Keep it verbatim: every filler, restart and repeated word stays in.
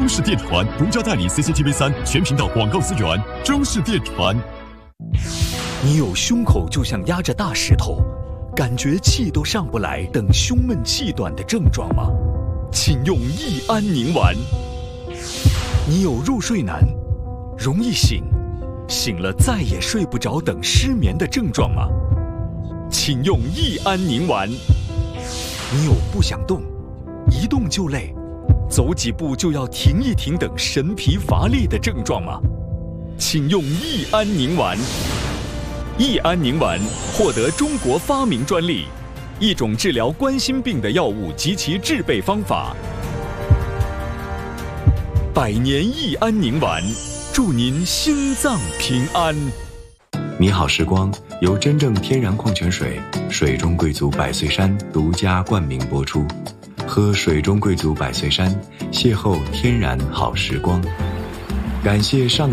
式电传独家代理 C C T V 三全频道广告资源。中式电传。 你有胸口就像压着大石头，感觉气都上不来等胸闷气短的症状吗？请用益安宁丸。你有入睡难、容易醒、醒了再也睡不着等失眠的症状吗？请用益安宁丸。你有不想动、一动就累、走几步就要停一停等神疲乏力的症状吗？请用益安宁丸。益安宁丸获得中国发明专利，一种治疗冠心病的药物及其制备方法。百年益安宁丸，祝您心脏平安。 你好时光由真正天然矿泉水水中贵族百岁山独家冠名播出，喝水中贵族百岁山，邂逅天然好时光。感谢上